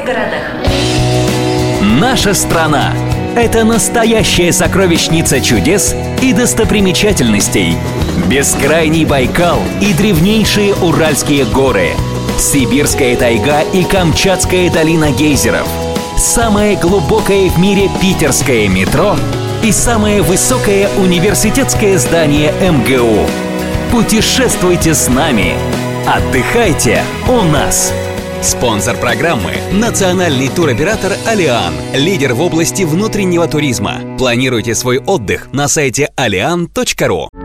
городах. Наша страна – это настоящая сокровищница чудес и достопримечательностей. Бескрайний Байкал и древнейшие Уральские горы, Сибирская тайга и Камчатская долина гейзеров, самое глубокое в мире питерское метро и самое высокое университетское здание МГУ. Путешествуйте с нами! Отдыхайте у нас! Спонсор программы – национальный туроператор «Алиан», лидер в области внутреннего туризма. Планируйте свой отдых на сайте alian.ru.